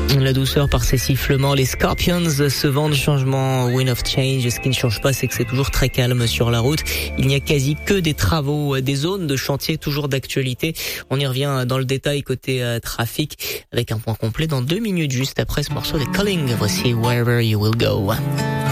La douceur par ces sifflements, les Scorpions, ce vent de changement, Wind of Change. Ce qui ne change pas, c'est que c'est toujours très calme sur la route. Il n'y a quasi que des travaux, des zones de chantier toujours d'actualité. On y revient dans le détail côté trafic avec un point complet dans 2 minutes juste après ce morceau des Calling. Voici Wherever You Will Go.